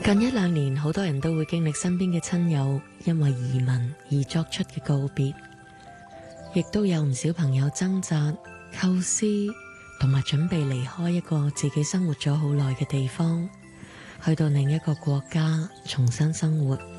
近一兩年，好多人都會經歷身邊嘅親友因為移民而作出嘅告別，亦都有唔少朋友掙扎、構思同埋準備離開一個自己生活咗好耐嘅地方，去到另一個國家重新生活。